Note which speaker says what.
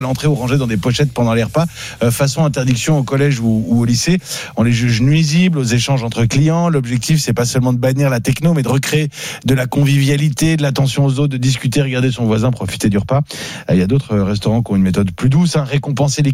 Speaker 1: l'entrée ou rangés dans des pochettes pendant les repas, façon interdiction au collège ou au lycée. On les juge nuisibles aux échanges entre clients. L'objectif, c'est pas seulement de bannir la techno, mais de recréer de la convivialité, de l'attention aux autres, de discuter, regarder son voisin, profiter du repas. Il y a d'autres restaurants qui ont une méthode plus douce, récompenser les